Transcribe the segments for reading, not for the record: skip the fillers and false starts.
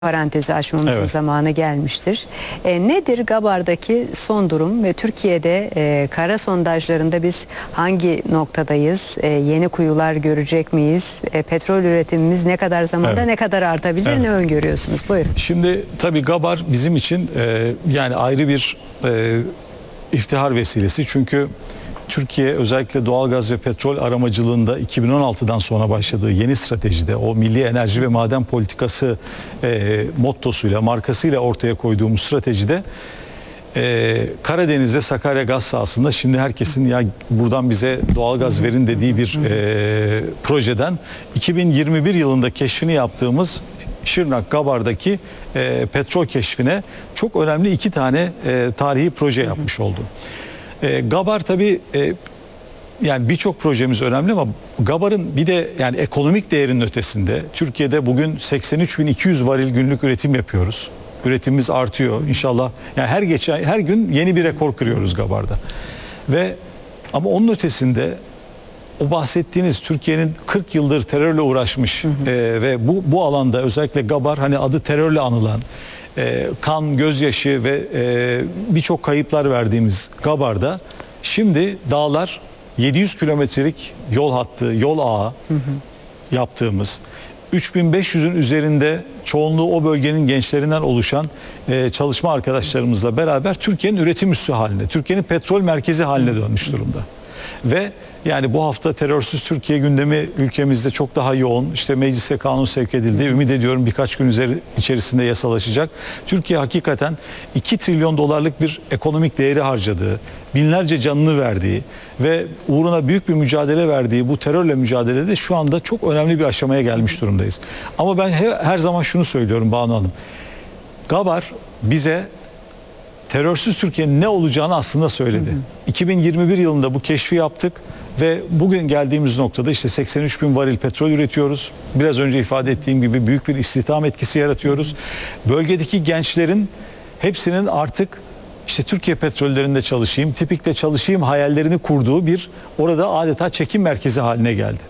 parantezi açmamızın Evet. zamanı gelmiştir. Nedir Gabar'daki son durum ve Türkiye'de kara sondajlarında biz hangi noktadayız? Yeni kuyular görecek miyiz? Petrol üretimimiz ne kadar zamanda Evet. ne kadar artabilir? Evet. Ne öngörüyorsunuz? Buyurun. Şimdi tabii Gabar bizim için yani ayrı bir iftihar vesilesi. Çünkü Türkiye özellikle doğalgaz ve petrol aramacılığında 2016'dan sonra başladığı yeni stratejide o milli enerji ve maden politikası mottosuyla, markasıyla ortaya koyduğumuz stratejide Karadeniz'de Sakarya gaz sahasında şimdi herkesin ya buradan bize doğalgaz verin dediği bir projeden 2021 yılında keşfini yaptığımız Şırnak Gabar'daki petrol keşfine çok önemli iki tane tarihi proje yapmış oldu. Gabar tabii yani birçok projemiz önemli ama Gabar'ın bir de yani ekonomik değerinin ötesinde Türkiye'de bugün 83.200 varil günlük üretim yapıyoruz. Üretimimiz artıyor inşallah. Yani her gün yeni bir rekor kırıyoruz Gabar'da. Ve ama onun ötesinde o bahsettiğiniz Türkiye'nin 40 yıldır terörle uğraşmış ve bu alanda özellikle Gabar hani adı terörle anılan kan, gözyaşı ve birçok kayıplar verdiğimiz Gabar'da şimdi dağlar 700 kilometrelik yol hattı, yol ağı yaptığımız 3500'ün üzerinde çoğunluğu o bölgenin gençlerinden oluşan çalışma arkadaşlarımızla beraber Türkiye'nin üretim üssü haline, Türkiye'nin petrol merkezi haline dönmüş durumda. Ve yani bu hafta terörsüz Türkiye gündemi ülkemizde çok daha yoğun. İşte meclise kanun sevk edildi. Ümit ediyorum birkaç gün içerisinde yasalaşacak. Türkiye hakikaten 2 trilyon dolarlık bir ekonomik değeri harcadığı, binlerce canını verdiği ve uğruna büyük bir mücadele verdiği bu terörle mücadelede şu anda çok önemli bir aşamaya gelmiş durumdayız. Ama ben her zaman şunu söylüyorum Banu Hanım. Gabar bize terörsüz Türkiye'nin ne olacağını aslında söyledi. 2021 yılında bu keşfi yaptık ve bugün geldiğimiz noktada işte 83 bin varil petrol üretiyoruz. Biraz önce ifade ettiğim gibi büyük bir istihdam etkisi yaratıyoruz. Bölgedeki gençlerin hepsinin artık işte Türkiye petrollerinde çalışayım, tipikte çalışayım hayallerini kurduğu bir orada adeta çekim merkezi haline geldi.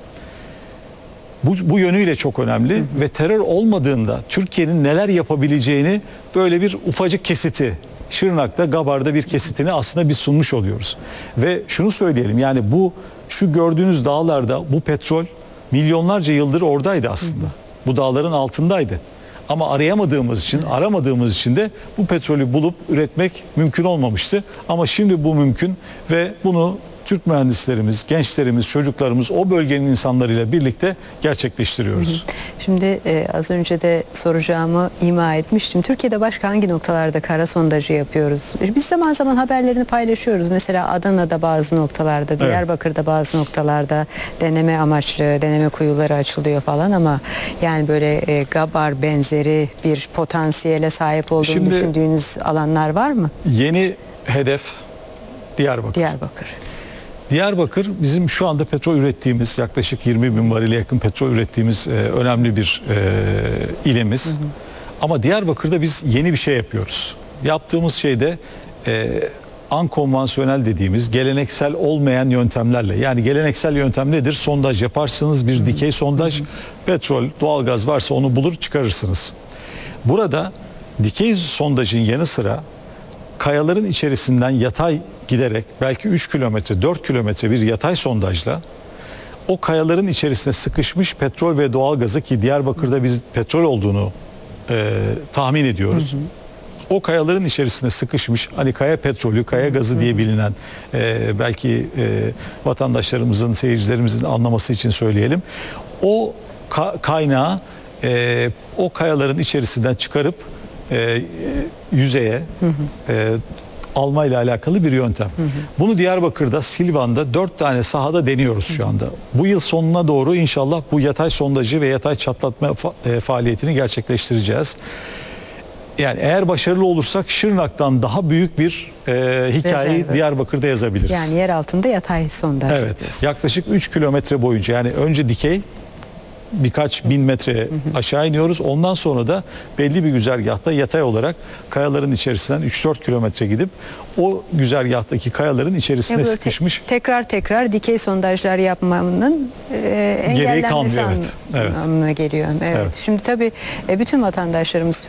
Bu yönüyle çok önemli ve terör olmadığında Türkiye'nin neler yapabileceğini böyle bir ufacık kesiti Şırnak'ta, Gabar'da bir kesitini aslında biz sunmuş oluyoruz. Ve şunu söyleyelim yani şu gördüğünüz dağlarda bu petrol milyonlarca yıldır oradaydı aslında. Bu dağların altındaydı. Ama aramadığımız için de bu petrolü bulup üretmek mümkün olmamıştı. Ama şimdi bu mümkün ve bunu Türk mühendislerimiz, gençlerimiz, çocuklarımız o bölgenin insanlarıyla birlikte gerçekleştiriyoruz. Şimdi az önce de soracağımı ima etmiştim. Türkiye'de başka hangi noktalarda kara sondajı yapıyoruz? Biz zaman zaman haberlerini paylaşıyoruz. Mesela Adana'da bazı noktalarda, Diyarbakır'da bazı noktalarda deneme amaçlı, deneme kuyuları açılıyor falan ama yani böyle Gabar benzeri bir potansiyele sahip olduğunu düşündüğünüz alanlar var mı? Yeni hedef Diyarbakır. Diyarbakır bizim şu anda petrol ürettiğimiz yaklaşık 20 bin varile yakın petrol ürettiğimiz önemli bir ilimiz. Ama Diyarbakır'da biz yeni bir şey yapıyoruz. Yaptığımız şey de ankonvansiyonel dediğimiz geleneksel olmayan yöntemlerle. Yani geleneksel yöntem nedir? Sondaj yaparsınız, bir dikey sondaj, petrol, doğalgaz varsa onu bulur çıkarırsınız. Burada dikey sondajın yanı sıra kayaların içerisinden yatay giderek belki 3 kilometre 4 kilometre bir yatay sondajla o kayaların içerisine sıkışmış petrol ve doğalgazı ki Diyarbakır'da biz petrol olduğunu tahmin ediyoruz. O kayaların içerisine sıkışmış hani kaya petrolü, kaya gazı diye bilinen belki vatandaşlarımızın, seyircilerimizin anlaması için söyleyelim. O kaynağı o kayaların içerisinden çıkarıp yüzeye almayla alakalı bir yöntem. Bunu Diyarbakır'da, Silvan'da 4 tane sahada deniyoruz şu anda. Bu yıl sonuna doğru inşallah bu yatay sondajı ve yatay çatlatma faaliyetini gerçekleştireceğiz. Yani eğer başarılı olursak Şırnak'tan daha büyük bir hikayeyi Diyarbakır'da yazabiliriz. Yani yer altında yatay sondaj. Evet. Yaklaşık 3 kilometre boyunca yani önce dikey birkaç bin metre aşağı iniyoruz. Ondan sonra da belli bir güzergahta yatay olarak kayaların içerisinden 3-4 kilometre gidip o güzergahtaki kayaların içerisine Böyle sıkışmış. tekrar dikey sondajlar yapmanın engellenmesi kalmıyor, evet. anlamına geliyor. Evet. Evet. Şimdi tabii bütün vatandaşlarımız